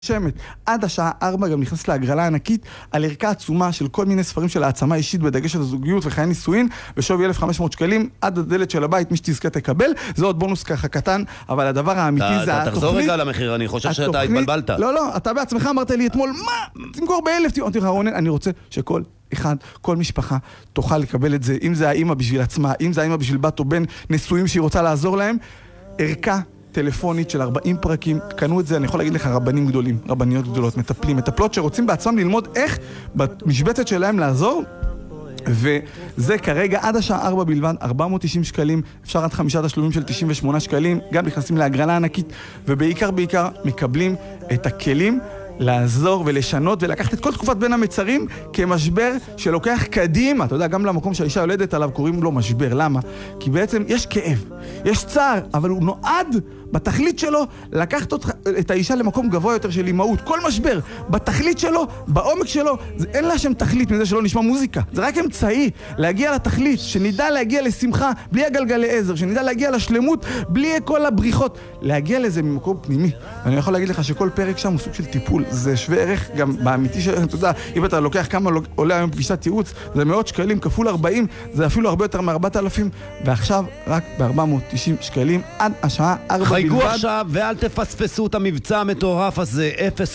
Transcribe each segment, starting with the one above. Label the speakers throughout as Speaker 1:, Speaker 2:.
Speaker 1: שמת. עד השעה 4 גם נכנס להגרלה ענקית על ערכה עצומה של כל מיני ספרים של העצמה אישית בדגש על הזוגיות וחיי נישואין בשווי 1,500 שקלים עד הדלת של הבית, מי שתזכה תקבל. זה עוד בונוס ככה קטן, אבל הדבר האמיתי זה התוכנית.
Speaker 2: תחזור רגע למחיר, אני חושב שאתה התבלבלת.
Speaker 1: לא, אתה בעצמך אמרת לי אתמול, מה? תמכור ב1,000. אמרתי לך, רונן, אני רוצה שכל אחד, כל משפחה תוכל לקבל את זה, אם זה האמא בשביל עצמה, אם זה האמא בשביל בת או בן נשואים שהיא רוצה לעזור להם. ערכה טלפונית של 40 פרקים, קנו את זה, אני יכול להגיד לך, רבנים גדולים, רבניות גדולות, מטפלים, מטפלות שרוצים בעצמם ללמוד איך במשבצת שלהם לעזור, וזה כרגע עד השעה 4 בלבד, 490 שקלים, אפשר עד 5 תשלומים של 98 שקלים, גם נכנסים להגרלה ענקית, ובעיקר מקבלים את הכלים לעזור ולשנות ולקחת את כל תקופת בין המצרים כמשבר שלוקח קדימה. אתה יודע, גם למקום שהאישה יולדת עליו קוראים לו משבר. למה? כי בעצם יש כאב, יש צער, אבל הוא נועד בתכלית שלו לקחת את האישה למקום גבוה יותר של אימהות. כל משבר, בתכלית שלו, בעומק שלו, אין לה שם תכלית מזה שלא נשמע מוזיקה. זה רק אמצעי להגיע לתכלית, שנדע להגיע לשמחה בלי הגלגלי עזר, שנדע להגיע לשלמות בלי כל הבריחות, להגיע לזה ממקום פנימי. ואני יכול להגיד לך שכל פרק שם הוא סוג של טיפול. זה שווה ערך גם באמיתי אתה יודע, אם אתה לוקח כמה עולה היום פגישת ייעוץ, זה מאות שקלים כפול 40, זה אפילו הרבה יותר מ4,000, ועכשיו רק ב490 שקלים עד השעה 4 בלבד.
Speaker 2: חייגו עכשיו ואל תפספסו את המבצע המטורף הזה.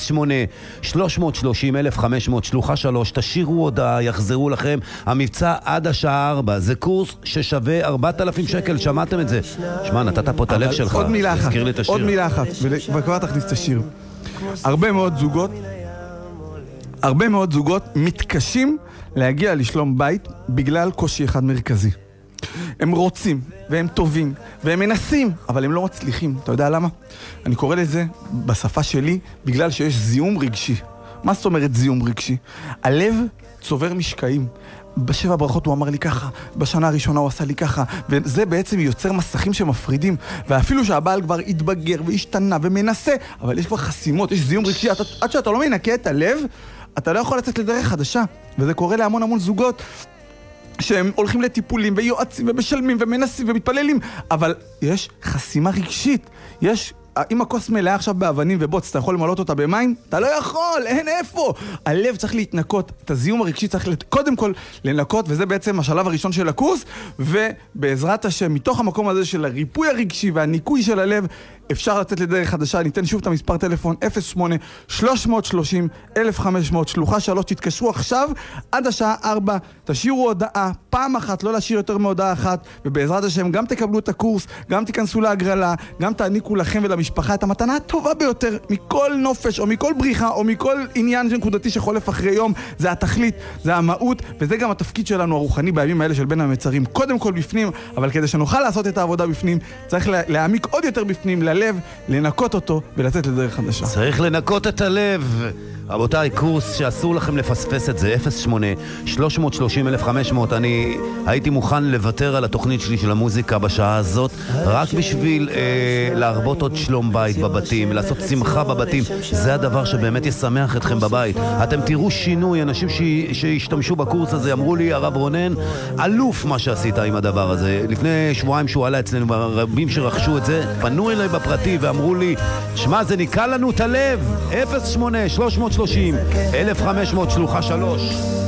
Speaker 2: 08-330-1500 שלוחה 3, תשאירו הודעה, יחזרו לכם. המבצע עד השעה 4, זה קורס ששווה 4,000 שקל, שמעתם את זה? שמע, נתת פה את הלב שלך.
Speaker 1: עוד מילה אחת, עוד מילה אחת, וכבר תכניס את השיר. הרבה מאוד זוגות מתקשים להגיע לשלום בית בגלל קושי אחד מרכזי. הם רוצים, והם טובים, והם מנסים, אבל הם לא מצליחים. אתה יודע למה? אני קורא לזה בשפה שלי, בגלל שיש זיהום רגשי. מה זאת אומרת זיהום רגשי? הלב צובר משקעים. בשבע ברכות הוא אמר לי ככה, בשנה הראשונה הוא עשה לי ככה, וזה בעצם יוצר מסכים שמפרידים, ואפילו שהבעל כבר התבגר והשתנה ומנסה, אבל יש כבר חסימות, יש זיהום רגשי, עד שאתה לא מנקה את הלב, אתה לא יכול לצאת לדרך חדשה, וזה קורה להמון זוגות, שהם הולכים לטיפולים ויועצים ומשלמים ומנסים ומתפללים, אבל יש חסימה רגשית, אם הכוס מלאה עכשיו באבנים ובוץ, אתה יכול למלות אותה במים? אתה לא יכול, אין איפה. הלב צריך להתנקות, את הזיהום הרגשי צריך קודם כל לנקות, וזה בעצם השלב הראשון של הקורס, ובעזרת השם, מתוך המקום הזה של הריפוי הרגשי והניקוי של הלב, אפשר לצאת לדרך חדשה. ניתן שוב את המספר טלפון 08-330-1500 שלוחה 3, תתקשרו עכשיו עד השעה 4, תשאירו הודעה פעם אחת, לא להשאיר יותר מהודעה אחת, ובעזרת השם גם תקבלו את הקורס, גם תיכנסו להגרלה, גם תעניקו לכם ולמשפחה את המתנה הטובה ביותר מכל נופש או מכל בריחה או מכל עניין נקודתי שחולף אחרי יום. זה התכלית, זה המהות, וזה גם התפקיד שלנו הרוחני בימים האלה של בין המצרים, קודם כל בפנים, אבל כדי שנוכל לעשות את העבודה בפנים צריך להעמיק עוד יותר בפנים ללב, לנקות אותו ולצאת לדרך חדשה.
Speaker 2: צריך לנקות את הלב. רבותיי, קורס שאסור לכם לפספס את זה, 08-330-1500. אני הייתי מוכן לוותר על התוכנית שלי של המוזיקה בשעה הזאת, רק בשביל להרבות עוד שלום בית בבתים, לעשות שמחה בבתים. זה הדבר שבאמת ישמח אתכם בבית. אתם תראו שינוי. אנשים שהשתמשו בקורס הזה אמרו לי, הרב רונן, אלוף מה שעשית עם הדבר הזה. לפני שבועיים שהוא עלה אצלנו, רבים שרכשו את זה, פנו אליי בפרטי ואמרו לי, שמע, זה ניקה לנו את הלב. 08-330-1500 שלוחה 3.